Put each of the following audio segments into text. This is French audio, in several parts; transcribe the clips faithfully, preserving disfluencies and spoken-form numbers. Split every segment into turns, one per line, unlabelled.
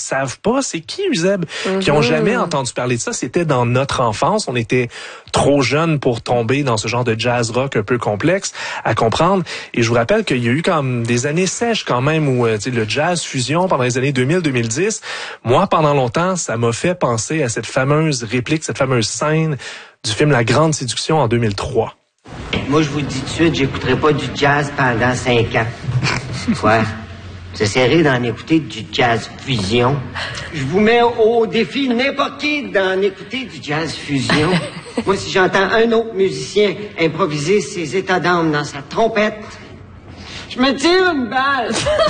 savent pas c'est qui Eusèbe,
Mm-hmm.
qui ont jamais entendu parler de ça. C'était dans notre enfance. On était trop jeunes pour tomber dans ce genre de jazz rock un peu complexe à comprendre. Et je vous rappelle qu'il y a eu comme des années sèches quand même où euh, tu sais, le jazz fusion pendant les années deux mille deux mille dix, moi, pendant longtemps, ça m'a fait penser à cette fameuse réplique, cette fameuse scène du film La Grande Séduction en deux mille trois.
Moi, je vous le dis tout de suite, j'écouterai pas du jazz pendant cinq ans. Ouais. J'essaierai d'en écouter du jazz fusion. Je vous mets au défi n'importe qui d'en écouter du jazz fusion. Moi, si j'entends un autre musicien improviser ses états d'âme dans sa trompette, je me tire une balle.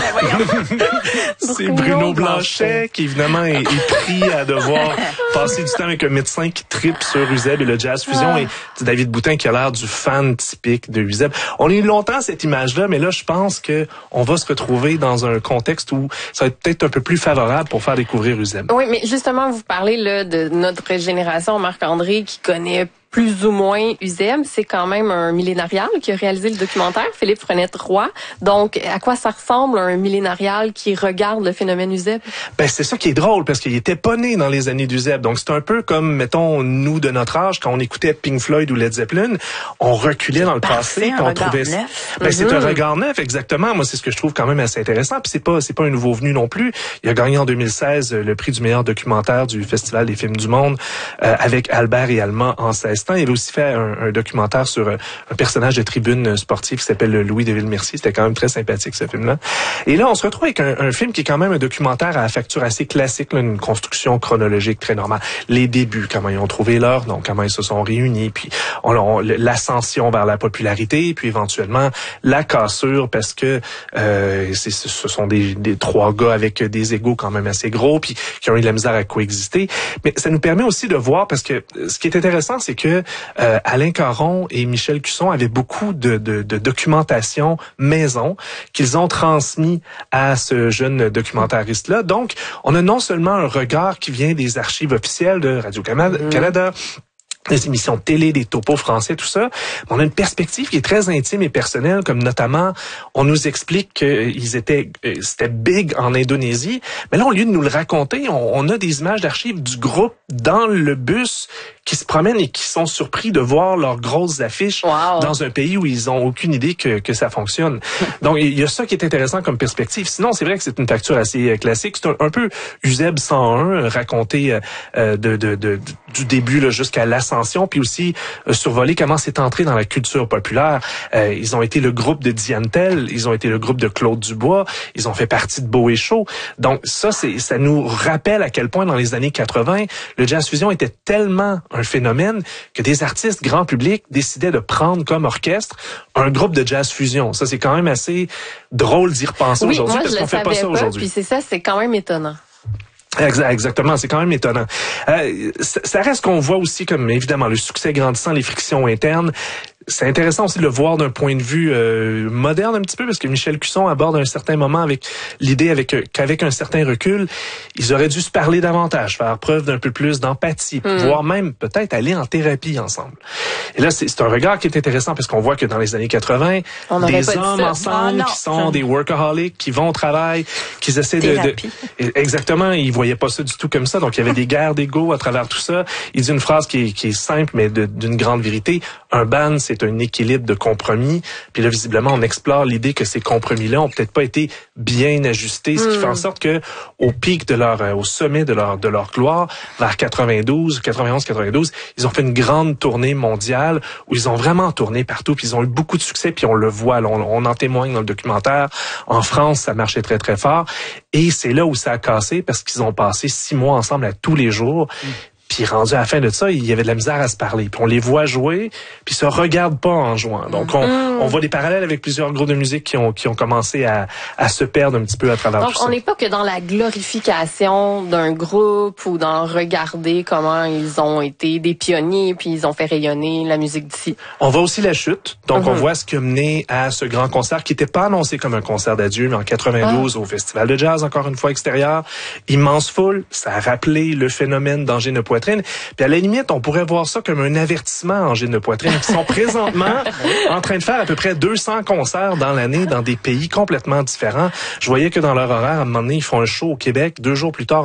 C'est Bruno Blanchet qui, évidemment, est, est pris à devoir passer du temps avec un médecin qui tripe sur Eusèbe et le jazz fusion. Ah. Et c'est David Boutin qui a l'air du fan typique de Eusèbe. On a eu longtemps cette image-là, mais là, je pense que on va se retrouver dans un contexte où ça va être peut-être un peu plus favorable pour faire découvrir Eusèbe.
Oui, mais justement, vous parlez là de notre génération, Marc-André, qui connaît plus ou moins Eusèbe. C'est quand même un millénarial qui a réalisé le documentaire, Philippe Frenette-Roy. Donc, à quoi ça ressemble un millénarial qui regarde le phénomène Eusèbe?
Ben, c'est ça qui est drôle, parce qu'il était pas né dans les années d'Eusèbe. Donc, c'est un peu comme, mettons, nous, de notre âge, quand on écoutait Pink Floyd ou Led Zeppelin, on reculait dans le passé,
un
on
regard
trouvait...
neuf.
Ben,
Mm-hmm.
c'est un regard neuf, exactement. Moi, c'est ce que je trouve quand même assez intéressant. Puis c'est pas, c'est pas un nouveau venu non plus. Il a gagné en deux mille seize le prix du meilleur documentaire du Festival des films du monde, euh, avec Albert et Alma en seize temps. Il a aussi fait un Un, un documentaire sur un, un personnage de tribune sportive qui s'appelle Louis de Villemercier. C'était quand même très sympathique, ce film-là. Et là, on se retrouve avec un, un film qui est quand même un documentaire à la facture assez classique, là, une construction chronologique très normale. Les débuts, comment ils ont trouvé l'heure, donc comment ils se sont réunis, puis on, on, l'ascension vers la popularité, puis éventuellement la cassure, parce que euh, c'est, ce sont des, des trois gars avec des égos quand même assez gros, puis qui ont eu de la misère à coexister. Mais ça nous permet aussi de voir, parce que ce qui est intéressant, c'est que euh, Alain Caron et Michel Cusson avaient beaucoup de, de, de documentation maison qu'ils ont transmis à ce jeune documentariste-là. Donc, on a non seulement un regard qui vient des archives officielles de Radio-Canada, mmh. des émissions de télé, des topos français, tout ça. On a une perspective qui est très intime et personnelle, comme notamment, on nous explique qu'ils étaient, c'était big en Indonésie. Mais là, au lieu de nous le raconter, on, on a des images d'archives du groupe dans le bus qui se promènent et qui sont surpris de voir leurs grosses affiches wow. dans un pays où ils ont aucune idée que, que ça fonctionne. Donc, il y a ça qui est intéressant comme perspective. Sinon, c'est vrai que c'est une facture assez classique. C'est un, un peu Eusèbe cent un, raconté euh, de, de, de, du début là, jusqu'à l'ascension, puis aussi euh, survoler comment c'est entré dans la culture populaire. Euh, ils ont été le groupe de Diane Tell, ils ont été le groupe de Claude Dubois, ils ont fait partie de Beau et Chaud. Donc, ça, c'est, ça nous rappelle à quel point, dans les années quatre-vingts, le jazz fusion était tellement un phénomène que des artistes grand public décidaient de prendre comme orchestre un groupe de jazz fusion. Ça, c'est quand même assez drôle d'y repenser
oui,
aujourd'hui
moi,
parce
je
qu'on fait pas, pas ça aujourd'hui.
Puis c'est ça, c'est quand même étonnant.
Exactement, c'est quand même étonnant. Euh, ça reste qu'on voit aussi comme, évidemment, le succès grandissant, les frictions internes. C'est intéressant aussi de le voir d'un point de vue euh, moderne un petit peu, parce que Michel Cusson aborde à un certain moment avec l'idée avec qu'avec un certain recul, ils auraient dû se parler davantage, faire preuve d'un peu plus d'empathie, mm. voire même peut-être aller en thérapie ensemble. Et là, c'est, c'est un regard qui est intéressant parce qu'on voit que dans les années quatre-vingts,
On
des hommes ensemble oh, qui sont des workaholics, qui vont au travail, qui essaient de, de... Exactement, ils voyaient pas ça du tout comme ça, donc il y avait des guerres d'ego à travers tout ça. Il dit une phrase qui est, qui est simple, mais de, d'une grande vérité. Un band, c'est un équilibre de compromis. Puis là, visiblement, on explore l'idée que ces compromis-là ont peut-être pas été bien ajustés, ce qui mmh. fait en sorte que au pic de leur, euh, au sommet de leur de leur gloire, vers quatre-vingt-douze, quatre-vingt-onze, quatre-vingt-douze, ils ont fait une grande tournée mondiale où ils ont vraiment tourné partout. Puis ils ont eu beaucoup de succès. Puis on le voit, là, on, on en témoigne dans le documentaire. En France, ça marchait très très fort. Et c'est là où ça a cassé parce qu'ils ont passé six mois ensemble à tous les jours. Mmh. Puis rendu à la fin de ça, il y avait de la misère à se parler. Puis on les voit jouer, puis ils se regardent pas en jouant. Donc on, mmh. on voit des parallèles avec plusieurs groupes de musique qui ont qui ont commencé à, à se perdre un petit peu à travers
Donc,
tout ça.
Donc on n'est pas que dans la glorification d'un groupe ou dans regarder comment ils ont été des pionniers puis ils ont fait rayonner la musique d'ici.
On voit aussi la chute. Donc mmh. on voit ce qui a mené à ce grand concert qui n'était pas annoncé comme un concert d'adieu, mais en quatre-vingt-douze ah. au Festival de jazz, encore une fois extérieur. Immense foule. Ça a rappelé le phénomène d'angine de poitrine. Puis à la limite, on pourrait voir ça comme un avertissement en angine de poitrine qui sont présentement en train de faire à peu près deux cents concerts dans l'année dans des pays complètement différents. Je voyais que dans leur horaire, à un moment donné, ils font un show au Québec. Deux jours plus tard,